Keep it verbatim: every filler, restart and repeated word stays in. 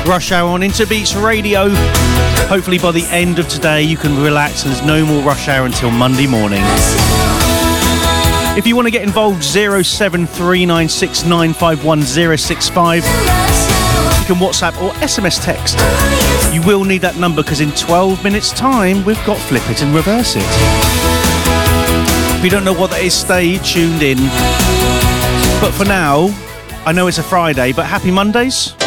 Rush Hour on Interbeats Radio. Hopefully by the end of today you can relax and there's no more Rush Hour until Monday morning. If you want to get involved, zero seven three nine six nine five one zero six five. You can WhatsApp or S M S text. You will need that number because in twelve minutes time we've got Flip It and Reverse It. If you don't know what that is, stay tuned in. But for now, I know it's a Friday, but happy Mondays.